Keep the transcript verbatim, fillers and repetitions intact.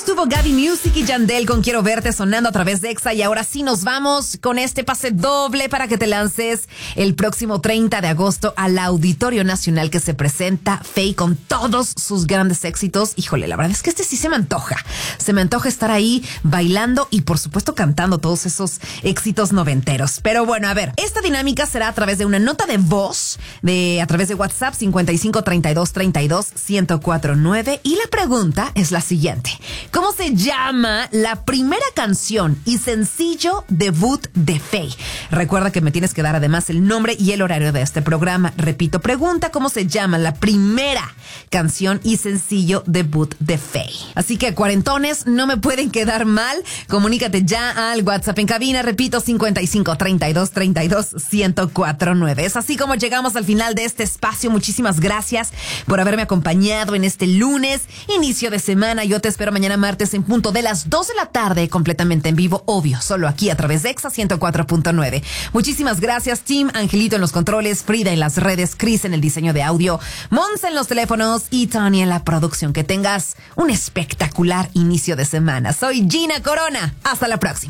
estuvo Gaby Music y Yandel con Quiero Verte sonando a través de Exa. Y ahora sí nos vamos con este pase doble para que te lances el próximo treinta de agosto al Auditorio Nacional, que se presenta Feid con todos sus grandes éxitos. Híjole, la verdad es que este sí se me antoja. Se me antoja estar ahí bailando y por supuesto cantando todos esos éxitos noventeros. Pero bueno, a ver, esta dinámica será a través de una nota de voz, de a través de WhatsApp cincuenta y cinco treinta y dos treinta y dos ciento cuatro nueve. Y la pregunta es la siguiente: ¿cómo se llama la primera canción y sencillo debut de Feid? Recuerda que me tienes que dar además el nombre y el horario de este programa. Repito, pregunta: ¿cómo se llama la primera canción y sencillo debut de Feid? Así que, cuarentones, no me pueden quedar mal. Comunícate ya al WhatsApp en cabina, repito, cincuenta y cinco treinta y dos treinta y dos ciento cuatro nueve. Es así como llegamos al final de este espacio. Muchísimas gracias por haberme acompañado en este lunes, inicio de semana. Yo te espero mañana martes en punto de las dos de la tarde, completamente en vivo, obvio, solo aquí a través de Exa ciento cuatro punto nueve. Muchísimas gracias, team. Angelito en los controles, Frida en las redes, Chris en el diseño de audio, Monza en los teléfonos y Tony en la producción. Que tengas un espectacular inicio de semana. Soy Gina Corona. Hasta la próxima.